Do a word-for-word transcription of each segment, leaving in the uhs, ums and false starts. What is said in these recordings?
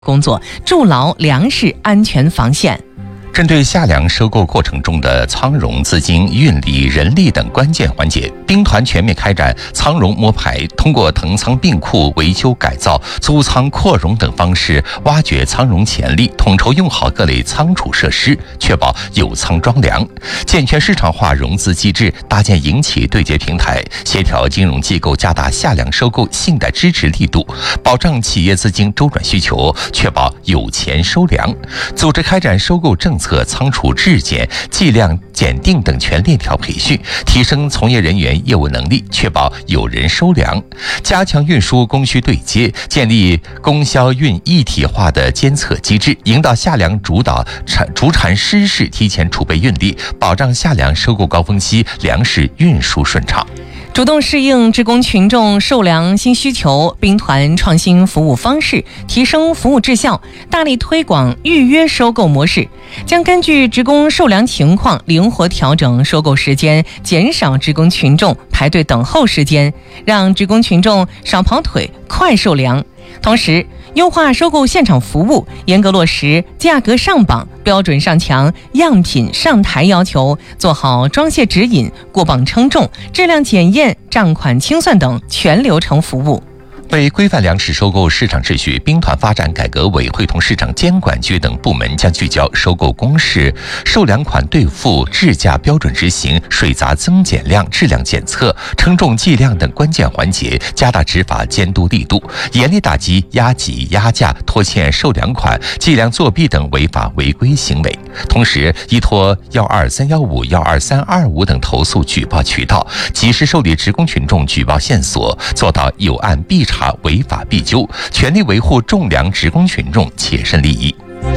工作，筑牢粮食安全防线。 针对夏粮收购过程中的仓容、资金、运力、人力等关键环节，兵团全面开展仓容摸排，通过腾仓并库、维修改造、租仓扩容等方式，挖掘仓容潜力，统筹用好各类仓储设施，确保有仓装粮；健全市场化融资机制，搭建营企对接平台，协调金融机构加大夏粮收购信贷支持力度，保障企业资金周转需求，确保有钱收粮；组织开展收购政策测仓储质检、计量检定等全链条培训，提升从业人员业务能力，确保有人收粮；加强运输供需对接，建立供销运一体化的监测机制，引导夏粮主导产主产湿市提前储备运力，保障夏粮收购高峰期粮食运输顺畅。 主动适应职工群众售粮新需求，兵团创新服务方式，提升服务质效，大力推广预约收购模式，将根据职工售粮情况灵活调整收购时间，减少职工群众排队等候时间，让职工群众少跑腿，快售粮。同时优化收购现场服务，严格落实价格上榜、标准上墙、样品上台要求，做好装卸指引、过磅称重、质量检验、账款清算等全流程服务。 为规范粮食收购市场秩序，兵团发展改革委会同市场监管局等部门将聚焦收购公示、售粮款兑付、制价标准执行、水杂增减量、质量检测、称重计量等关键环节，加大执法监督力度，严厉打击压挤、压价、拖欠售粮款、计量作弊等违法违规行为。同时，依托幺二三幺五、幺二三二五等投诉举报渠道，及时受理职工群众举报线索，做到有案必查、违法必究，全力维护种粮职工群众切身利益。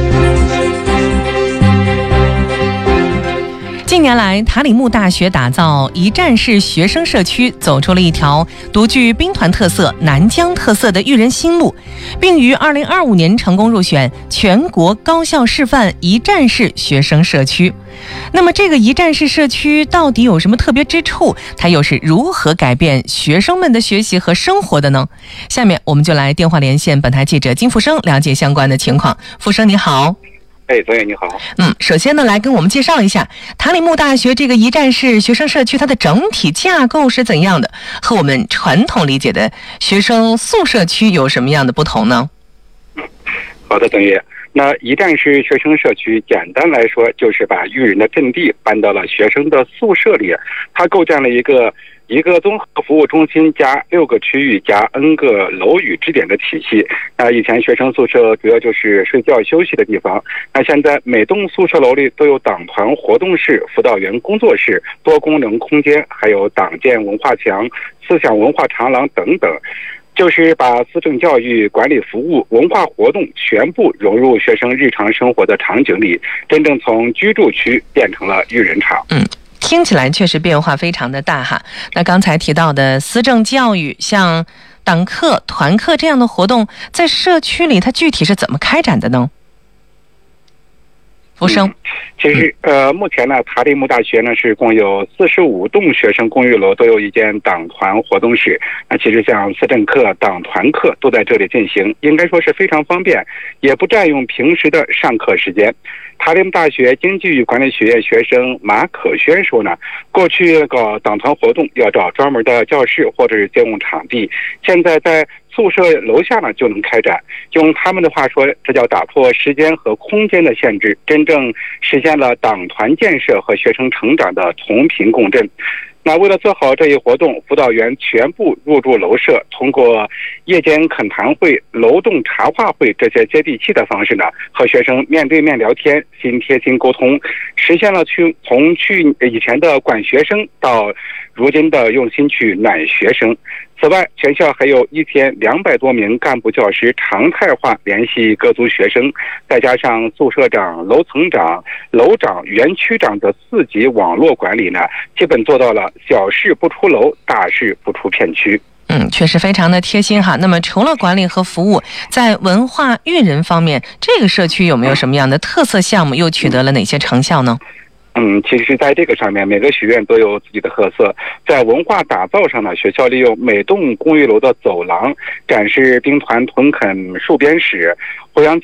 近年来，塔里木大学打造一站式学生社区，走出了一条独具兵团特色、南疆特色的育人新路，并于二零二五年成功入选全国高校示范一站式学生社区。那么，这个一站式社区到底有什么特别之处？它又是如何改变学生们的学习和生活的呢？下面我们就来电话连线本台记者金富生，了解相关的情况。富生你好。 哎，总远你好。 嗯，首先呢，来跟我们介绍一下塔里木大学这个一站式学生社区，它的整体架构是怎样的，和我们传统理解的学生宿舍区有什么样的不同呢？ 好的，总远。那一站式学生社区，简单来说就是把育人的阵地搬到了学生的宿舍里，它构建了一个一个综合服务中心加六个区域加 N 个楼宇支点的体系。那以前学生宿舍主要就是睡觉休息的地方，那现在每栋宿舍楼里都有党团活动室、辅导员工作室、多功能空间，还有党建文化墙、思想文化长廊等等。就是把思政教育、管理服务、文化活动全部融入学生日常生活的场景里，真正从居住区变成了育人场。 嗯，听起来确实变化非常的大哈。那刚才提到的思政教育，像党课、团课这样的活动，在社区里它具体是怎么开展的呢？福生、嗯， 其实呃，目前呢，塔里木大学呢是共有四十五栋学生公寓楼都有一间党团活动室。那其实像思政课、党团课都在这里进行，应该说是非常方便，也不占用平时的上课时间。塔里木大学经济与管理学院学生马可轩说呢，过去搞党团活动要找专门的教室或者是借用场地，现在在宿舍楼下呢就能开展。用他们的话说，这叫打破时间和空间的限制，真正实现了党团建设和学生成长的同频共振。那为了做好这一活动，辅导员全部入住楼舍，通过夜间恳谈会、楼栋茶话会这些接地气的方式呢，和学生面对面聊天，心贴心沟通，实现了去从去以前的管学生到如今的用心去暖学生。此外，全校还有一千两百多名干部教师常态化联系各族学生，再加上宿舍长、楼层长、楼长、园区长的四级网络管理呢，基本做到了小事不出楼，大事不出片区。 嗯，确实非常的贴心哈。那么除了管理和服务，在文化育人方面，这个社区有没有什么样的特色项目，又取得了哪些成效呢？ 嗯，其实在这个上面，每个学院都有自己的特色。在文化打造上呢，学校利用每栋公寓楼的走廊展示兵团屯垦戍边史，弘扬